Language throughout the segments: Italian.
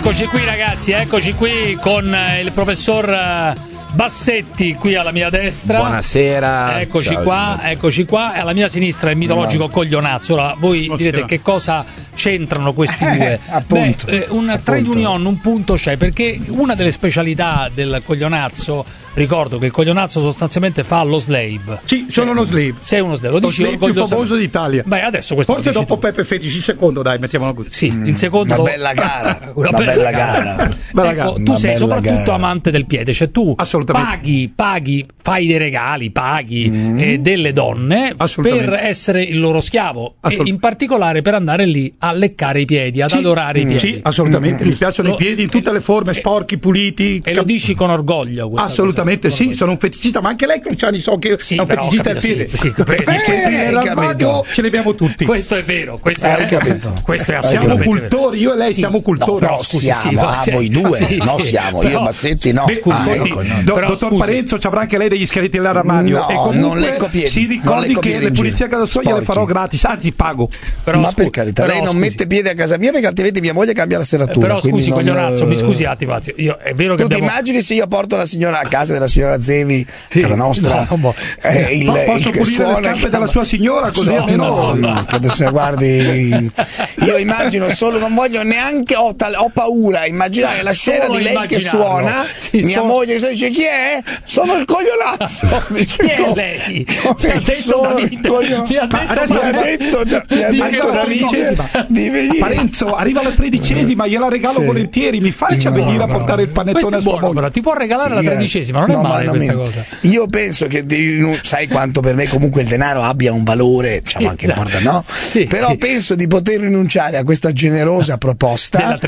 Eccoci qui ragazzi, eccoci qui con il professor Bassetti qui alla mia destra. Buonasera. Eccoci qua, eccoci qua. E alla mia sinistra il mitologico Coglionazzo. Ora voi direte che cosa c'entrano questi due? Appunto. Un trade union, un punto c'è, perché una delle specialità del Coglionazzo, ricordo che il Coglionazzo sostanzialmente fa lo slave. Sì, sono uno slave. Sei uno slave, lo dici slave più famoso d'Italia. Beh, adesso questo forse dopo Peppe Fetici, il secondo, dai, mettiamolo così. Sì, il secondo. Una bella gara. Una bella gara. Ecco, tu sei soprattutto amante del piede, cioè tu assolutamente paghi, fai dei regali, paghi delle donne per essere il loro schiavo, e in particolare per andare lì a leccare i piedi, ad adorare i piedi. Sì, assolutamente. Mi piacciono i piedi in tutte le forme, sporchi, puliti. E lo dici con orgoglio. Assolutamente sì, sono un feticista, ma anche lei, Cruciani, so che è un feticista del piede. Nell'armadio ce ne abbiamo tutti. Questo è vero, questo è assolutamente siamo cultori, io e lei siamo cultori. No, siamo, voi due, no siamo, io e Bassetti no. Dottor Parenzo, ci avrà anche lei degli scheletri nell'armadio. No, e comunque non lecco piedi. Si ricordi che le pulizie a casa sua gliele farò gratis, anzi pago. Ma per carità, lei non mette piede a casa mia perché altrimenti mia moglie cambia la serratura. Però scusi, Coglionazzo, mi scusi un attimo, è vero che tu ti immagini se io porto la signora a casa della signora Zevi, casa nostra, posso pulire le scarpe della sua signora così almeno guardi, io immagino solo, non voglio neanche, ho paura a immaginare la scena di lei che suona, mia moglie che dice: chi è? Sono il Coglionazzo. Chi è lei? Mi ha detto Davide di venire. Parenzo, arriva la 13ª, gliela regalo volentieri, mi faccia venire a portare il panettone a sua moglie. Però ti può regalare la 13ª, non è male questa cosa. Io penso che sai quanto per me comunque il denaro abbia un valore, diciamo anche importante, no? Però penso di poter rinunciare a questa generosa proposta della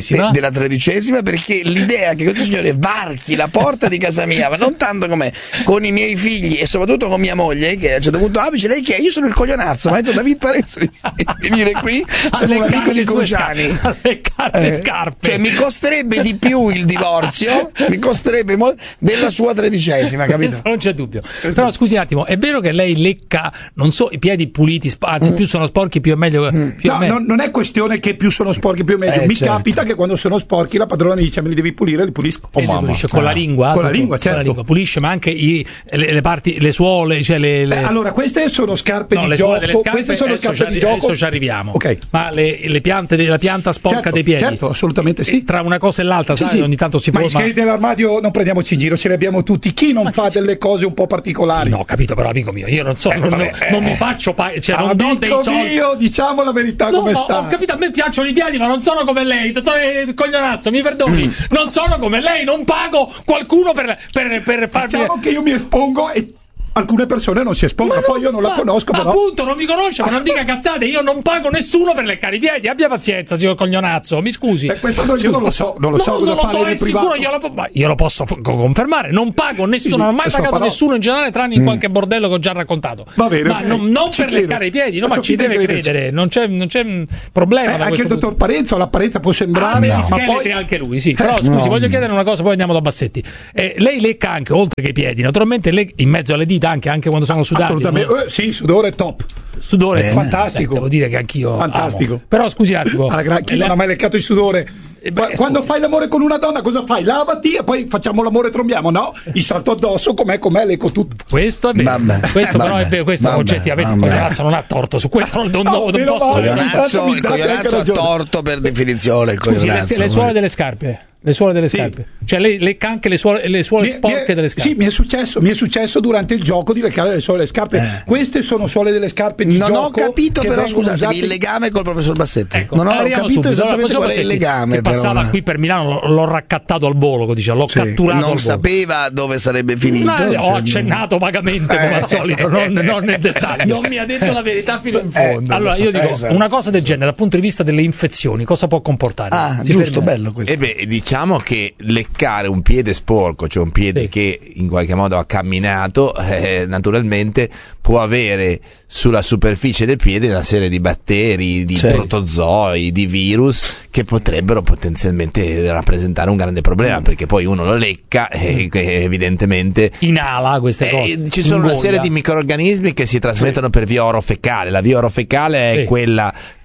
13ª, perché l'idea che questo signore varchi la porta di casa mia, ma non tanto come con i miei figli e soprattutto con mia moglie, che a un certo punto dice: lei che è? Io sono il Coglionazzo, ma ha detto David Parenzo di venire qui, sono un amico di Cruciani, le scarpe, cioè mi costerebbe di più il divorzio, mi costerebbe della sua 13ª, capito? Non c'è dubbio. Però scusi un attimo, è vero che lei lecca, non so, i piedi puliti, anzi più sono sporchi più è meglio? Non è questione che più sono sporchi più è meglio, mi capita che quando sono sporchi la padrona mi dice: me li devi pulire, li pulisco. Con la lingua? Con la lingua, certo. Con la lingua pulisce, ma anche le parti, le suole, cioè allora queste sono scarpe di gioco, queste sono scarpe di gioco. Adesso ci arriviamo. Okay. Ma le piante, la pianta sporca dei piedi? Certo, assolutamente sì. Tra una cosa e l'altra, sai, ogni tanto si può. Ma i scheletri dell'armadio non prendiamoci in giro, ce li abbiamo tutti. Chi non fa delle cose un po' particolari? Sì, no, capito, però amico mio, io non so, non mi faccio non do dei soldi. Io diciamo la verità come sta. Ho capito, a me piacciono i piedi, ma non sono come lei, dottore Coglionazzo, mi perdoni. Non sono come lei, non pago qualcuno per farmi. Diciamo che io mi espongo e alcune persone non si espongono, poi io non la conosco, però. Appunto, non mi conosce, ma non dica cazzate, io non pago nessuno per leccare i piedi, abbia pazienza, signor Coglionazzo, mi scusi. Questo io non lo so cosa fare nel privato. Io lo posso confermare, non pago nessuno, non ho mai pagato nessuno in generale, tranne in qualche bordello che ho già raccontato. Va bene, ma non per leccare i piedi, no, ma ci deve credere, non c'è problema. Anche il dottor Parenzo, l'apparenza può sembrare, ma poi anche lui, sì. Però scusi, voglio chiedere una cosa, poi andiamo da Bassetti. Lei lecca anche oltre che i piedi, naturalmente in mezzo alle dita anche quando sono sudati. Assolutamente, sì, sudore top. Sudore fantastico. Devo dire che anch'io fantastico. Amo. Però scusi un attimo, chi non ha mai leccato il sudore? Quando fai l'amore con una donna cosa fai? Lavati e poi facciamo l'amore e trombiamo, no? Il salto addosso com'è lecco tutto. Questo è vero. Questo però è vero, questo oggettivamente Coglionazzo non ha torto su questo, non posso. Il Coglionazzo ha torto per definizione. Le suole delle scarpe. Le suole delle scarpe, cioè lei lecca anche le suole sporche delle scarpe. Sì, mi è successo durante il gioco di leccare le suole delle scarpe. Queste sono suole delle scarpe di gioco. Non ho capito, però scusatemi, il legame col professor Bassetti. Ecco, non ho capito esattamente qual è il legame. Che passava qui per Milano, l'ho raccattato al volo, l'ho catturato. Non sapeva dove sarebbe finito. Ho accennato vagamente come al solito, non nel dettaglio. Non mi ha detto la verità fino in fondo. Allora io dico, una cosa del genere dal punto di vista delle infezioni, cosa può comportare? Giusto, bello questo. Diciamo che leccare un piede sporco, cioè un piede che in qualche modo ha camminato, naturalmente può avere sulla superficie del piede una serie di batteri, di protozoi, di virus che potrebbero potenzialmente rappresentare un grande problema, perché poi uno lo lecca e evidentemente inala queste cose. Ci sono una serie di microrganismi che si trasmettono per via orofecale. La via orofecale è quella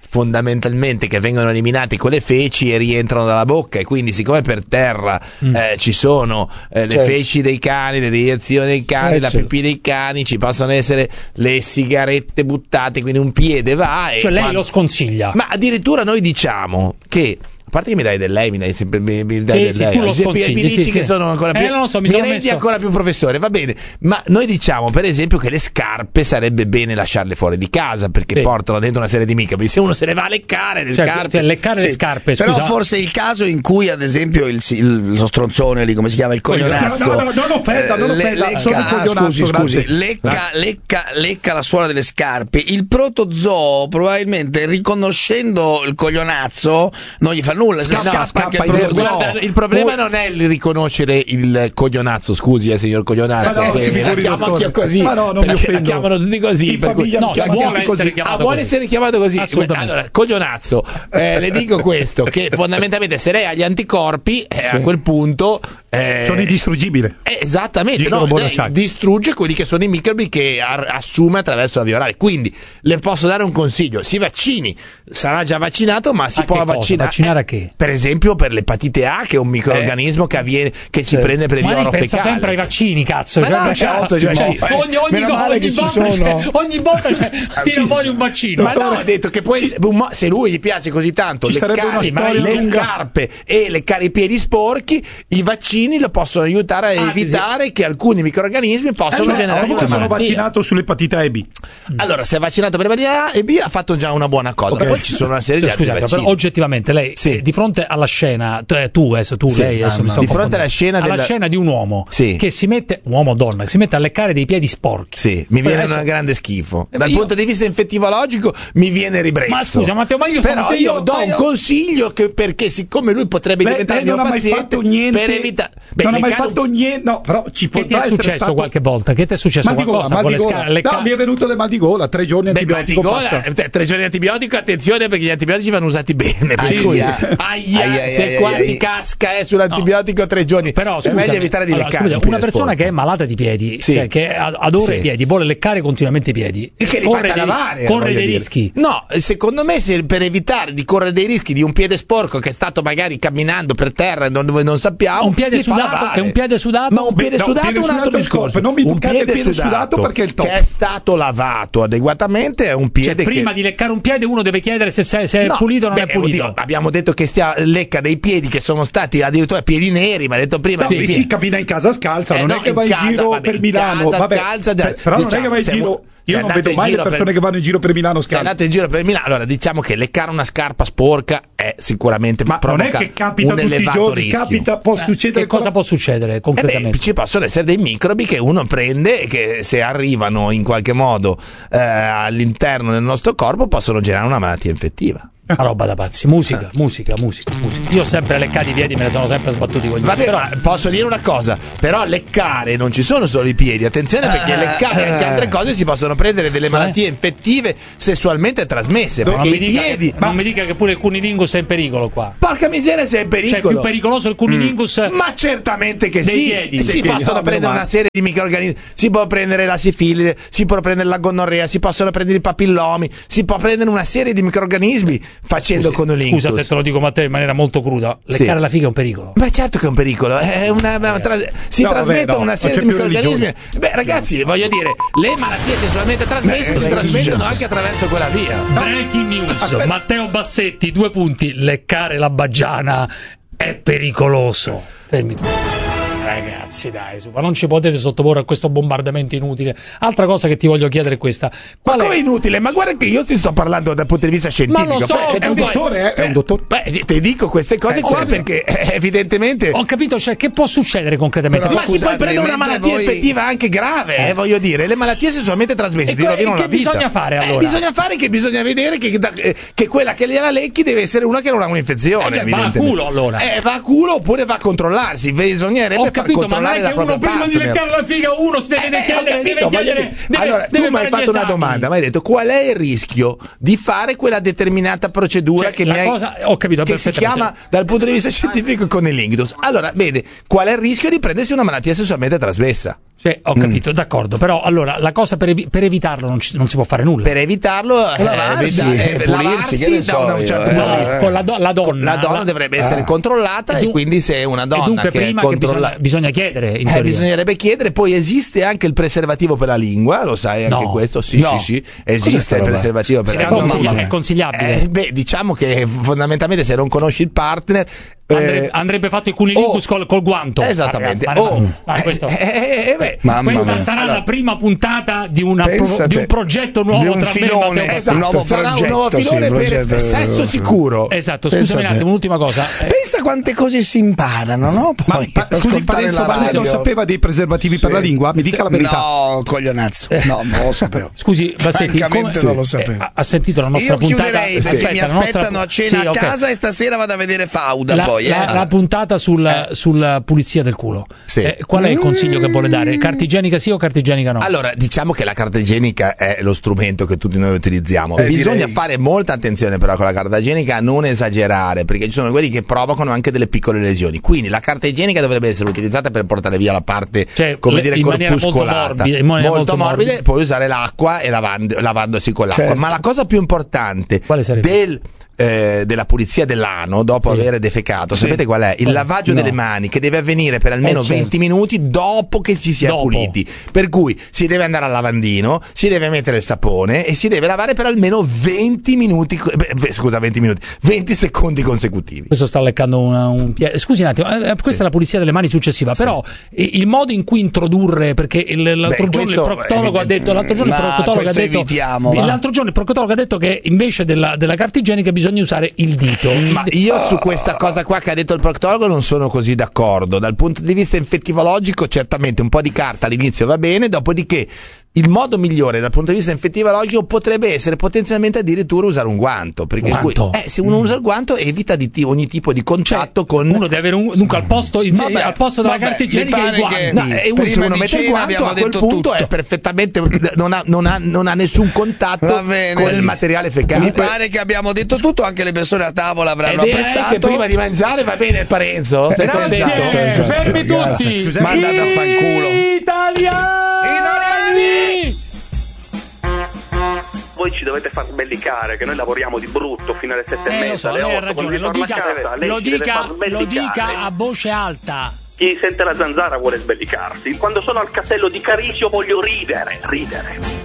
fondamentalmente che vengono eliminati con le feci e rientrano dalla bocca, e quindi siccome per terra ci sono le feci dei cani, le deiezioni dei cani, la pipì dei cani, ci possono essere le sigarette buttate, quindi un piede va e... Cioè lei lo sconsiglia? Ma addirittura noi diciamo che, a parte che mi dai del lei, mi dai sempre mi dai sì, del lei. tu lo sconsigli, mi dici sì, che sì. sono ancora più non lo so, mi rendi ancora più professore, va bene, ma noi diciamo per esempio che le scarpe sarebbe bene lasciarle fuori di casa perché portano dentro una serie di microbi. Se uno se le va a leccare le scarpe, cioè leccare le scarpe, scusa. Però forse il caso in cui ad esempio lo stronzone lì, come si chiama, il coglionazzo, non offenda, sono coglionazzo, scusi, lecca la suola delle scarpe, il protozoo probabilmente riconoscendo il coglionazzo non gli fa nulla, se scappa anche il protozoo. Guarda, il problema non è il riconoscere il coglionazzo, scusi signor coglionazzo, la chiamo anch'io così, non mi offendo. La chiamano tutti così, vuole essere chiamato così. Allora, coglionazzo, le dico questo, che fondamentalmente se lei ha gli anticorpi, a quel punto sono indistruggibile. Esattamente, distrugge quelli che sono i microbi che assume attraverso la via orale. Quindi le posso dare un consiglio: si vaccini, sarà già vaccinato, ma si può vaccinare a che? Per esempio per l'epatite A, che è un microorganismo che avviene, che si prende per il oro fecale. Pensa sempre ai vaccini, cazzo. Ogni volta tira fuori un vaccino. Ma no, ha detto che poi se lui gli piace così tanto leccare le scarpe e leccare i piedi sporchi, i vaccini lo possono aiutare a evitare che alcuni microorganismi possano generare io sono vaccinato sull'epatite A e B. Allora, se è vaccinato per l'epatite A e B ha fatto già una buona cosa. Poi ci sono una serie di altri vaccini. Però oggettivamente lei di fronte alla scena, lei di fronte alla scena di un uomo che si mette, uomo o donna, che si mette a leccare dei piedi sporchi, mi viene un grande schifo. Dal punto di vista infettivologico mi viene ribrezzo. Ma scusa Matteo, io do un consiglio perché siccome lui potrebbe diventare mio paziente, per evitare, non ha mai fatto niente. No, però ci può essere. Che ti è successo qualche volta? Che ti è successo qualcosa? No, mi è venuto del mal di gola, 3 giorni antibiotico. 3 giorni antibiotico, attenzione, perché gli antibiotici vanno usati bene. Se quasi casca sull'antibiotico 3 giorni. Però è meglio evitare di leccare. Una persona che è malata di piedi, che adora i piedi, vuole leccare continuamente i piedi, e che li faccia lavare, corre dei rischi. No, secondo me per evitare di correre dei rischi di un piede sporco che è stato magari camminando per terra dove non sappiamo, un piede sudato, che un piede sudato, ma un piede sudato è un altro discorso. Non mi toccate il piede sudato perché è il top. Che è stato lavato adeguatamente, è un piede prima di leccare un piede uno deve chiedere se è pulito o non è pulito. Oddio, abbiamo detto che lecca dei piedi che sono stati addirittura piedi neri, ma ha detto prima si cammina in casa scalza, non è che va in giro per Milano, però non è che va in giro. Io non vedo mai le persone che vanno in giro per Milano scalza. Sei andato in giro per Milano, allora diciamo che leccare una scarpa sporca è sicuramente non è che capita tutti i giorni, capita, può succedere. Che cosa può succedere concretamente? Ci possono essere dei microbi che uno prende e che se arrivano in qualche modo all'interno del nostro corpo possono generare una malattia infettiva. Una roba da pazzi. Musica. Io ho sempre leccato i piedi, me ne sono sempre sbattuti con gli piedi. Però posso dire una cosa, però leccare non ci sono solo i piedi, attenzione, perché leccare anche altre cose si possono prendere delle malattie infettive sessualmente trasmesse. Non mi dica che pure il cunilingus è in pericolo qua. Porca miseria, se è in pericolo. Cioè, è più pericoloso il cunilingus? Ma certamente che sì. Piedi. Si possono prendere una serie di microorganismi, si può prendere la sifilide, si può prendere la gonorrea, si possono prendere i papillomi, si può prendere una serie di microorganismi facendo conilingus. Scusa se te lo dico Matteo in maniera molto cruda, leccare la figa è un pericolo. Beh, certo che è un pericolo, si trasmettono una serie di microorganismi. Beh, ragazzi, voglio dire, le malattie sessualmente trasmesse si trasmettono anche attraverso quella via. Breaking news, Matteo Bassetti, 2 punti, leccare la baggiana è pericoloso. Fermi tu. Ragazzi, dai, ma non ci potete sottoporre a questo bombardamento inutile. Altra cosa che ti voglio chiedere è questa. Ma come inutile? Ma guarda che io ti sto parlando dal punto di vista scientifico. Ma lo so, è un dottore, è un dottore. Beh, ti dico queste cose qua perché evidentemente ho capito, cioè che può succedere concretamente? Però, ma ti puoi prendere una malattia infettiva anche grave, voglio dire, le malattie sessualmente trasmesse ti rovinano la vita. Che bisogna fare allora? Bisogna vedere che quella che gliela lecchi deve essere una che non ha un'infezione, evidentemente. Va a culo allora. Va a culo oppure va a controllarsi, bisognerebbe far controllare la propria prima di leccare la figa uno si deve chiedere. Allora, tu mi hai fatto una domanda, mi hai detto qual è il rischio di fare quella determinata procedura che si chiama dal punto di vista scientifico conilingus. Allora, bene, qual è il rischio di prendersi una malattia sessualmente trasmessa? Sì, ho capito, d'accordo, però allora la cosa per evitarlo non si può fare nulla. Per evitarlo lavarsi, pulirsi, che ne so da un certo io, punto di vista. Con la donna dovrebbe essere controllata e quindi se è una donna dunque che prima è controllata, che bisogna chiedere in teoria. bisognerebbe chiedere. Poi esiste anche il preservativo per la lingua, lo sai anche questo? Sì, esiste il preservativo per la lingua. È consigliabile. Diciamo che fondamentalmente se non conosci il partner andrebbe fatto il cunilingus col guanto. Esattamente. Questa sarà allora, la prima puntata di un progetto nuovo, di un tra filone, me e un nuovo sarà progetto, un nuovo filone per progetto. sesso sicuro. Esatto, scusami un attimo, un'ultima cosa. Pensa quante cose si imparano, no? Poi Scusi Parenzo, ma lei non sapeva dei preservativi per la lingua? Mi dica la verità. No, coglionazzo. No, non lo sapevo. Scusi, Bassetti, francamente non lo sapevo. Ha sentito la nostra Io puntata? chiuderei perché mi aspettano a cena a casa e stasera vado a vedere Fauda la puntata sulla pulizia del culo. Sì. Qual è il consiglio che vuole dare? Carta igienica sì o carta igienica no? Allora, diciamo che la carta igienica è lo strumento che tutti noi utilizziamo. Bisogna fare molta attenzione però con la carta igienica a non esagerare, perché ci sono quelli che provocano anche delle piccole lesioni. Quindi la carta igienica dovrebbe essere utilizzata per portare via la parte, corpuscolata, molto morbida. Puoi usare l'acqua e lavandosi con l'acqua. Certo. Ma la cosa più importante della pulizia dell'ano dopo aver defecato, sapete qual è? Il lavaggio delle mani, che deve avvenire per almeno 20 minuti dopo che ci si è puliti, per cui si deve andare al lavandino, si deve mettere il sapone e si deve lavare per almeno 20 secondi consecutivi. Questo sta leccando un piede. Scusi un attimo, questa è la pulizia delle mani successiva, però il modo in cui introdurre, perché l'altro giorno il proctologo ha detto che invece della carta igienica bisogna usare il dito. Ma io su questa cosa qua che ha detto il proctologo non sono così d'accordo. Dal punto di vista infettivologico certamente un po' di carta all'inizio va bene, dopodiché il modo migliore dal punto di vista infettivologico potrebbe essere potenzialmente addirittura usare un guanto, perché se uno usa il guanto evita ogni tipo di contatto con uno deve avere dunque al posto della carta igienica il guanto. Se uno mette il guanto a quel punto è perfettamente non ha nessun contatto con il materiale fecale. Mi pare che abbiamo detto tutto, anche le persone a tavola avranno apprezzato. Che prima di mangiare va bene il Parenzo. Grazie, fermi tutti. Mandate a fanculo. Italiani! Voi ci dovete far sbellicare, che noi lavoriamo di brutto fino alle 7:30, alle 8. Lei ha ragione, lo dica a voce alta. Chi sente la zanzara vuole sbellicarsi. Quando sono al castello di Carisio voglio ridere.